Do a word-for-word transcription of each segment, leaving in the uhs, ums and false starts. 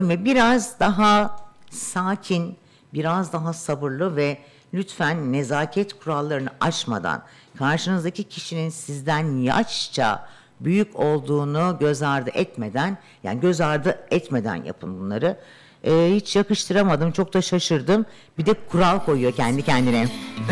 Ve biraz daha sakin, biraz daha sabırlı ve lütfen nezaket kurallarını aşmadan, karşınızdaki kişinin sizden yaşça büyük olduğunu göz ardı etmeden, yani göz ardı etmeden yapın bunları. Ee, hiç yakıştıramadım, çok da şaşırdım. Bir de kural koyuyor kendi kendine.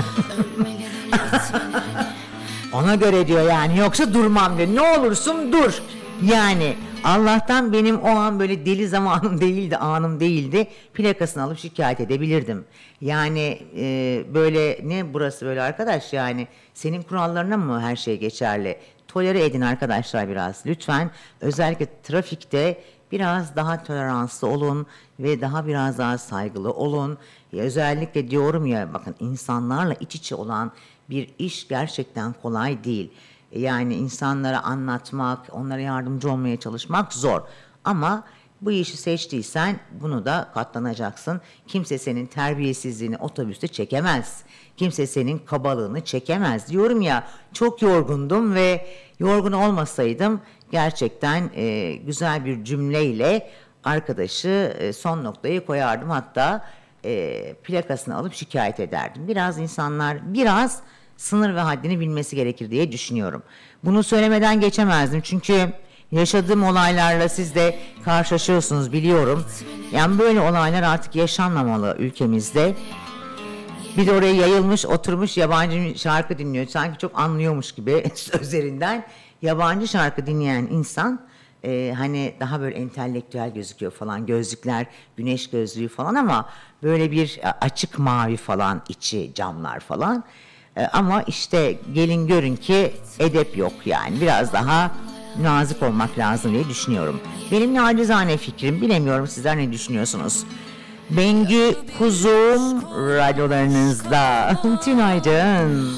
Ona göre diyor yani, yoksa durmam diyor. Ne olursun dur. Yani Allah'tan benim o an böyle deli zamanım değildi, anım değildi. Plakasını alıp şikayet edebilirdim. Yani e, böyle ne burası böyle arkadaş, yani senin kurallarına mı her şey geçerli? Tolere edin arkadaşlar biraz. Lütfen özellikle trafikte biraz daha toleranslı olun ve daha biraz daha saygılı olun. Ya özellikle diyorum ya, bakın, insanlarla iç içe olan bir iş gerçekten kolay değil. Yani insanlara anlatmak, onlara yardımcı olmaya çalışmak zor. Ama bu işi seçtiysen bunu da katlanacaksın. Kimse senin terbiyesizliğini otobüste çekemez. Kimse senin kabalığını çekemez. Diyorum ya, çok yorgundum ve yorgun olmasaydım gerçekten e, güzel bir cümleyle arkadaşı e, son noktayı koyardım. Hatta e, plakasını alıp şikayet ederdim. Biraz insanlar biraz sınır ve haddini bilmesi gerekir diye düşünüyorum. Bunu söylemeden geçemezdim çünkü yaşadığım olaylarla siz de karşılaşıyorsunuz, biliyorum. Yani böyle olaylar artık yaşanmamalı ülkemizde. Bir de oraya yayılmış, oturmuş yabancı şarkı dinliyor. Sanki çok anlıyormuş gibi sözlerinden. Yabancı şarkı dinleyen insan e, hani daha böyle entelektüel gözüküyor falan. Gözlükler, güneş gözlüğü falan, ama böyle bir açık mavi falan, içi camlar falan. E, ama işte gelin görün ki edep yok yani. Biraz daha nazik olmak lazım diye düşünüyorum. Benim nacizane fikrim, bilemiyorum sizler ne düşünüyorsunuz? Bengü Kuzum radyolarınızda. Tünaydın.